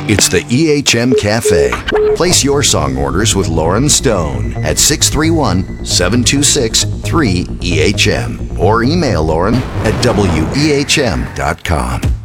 It's the EHM Cafe. Place your song orders with Lauren Stone at 631-726-3EHM or email Lauren at wehm.com.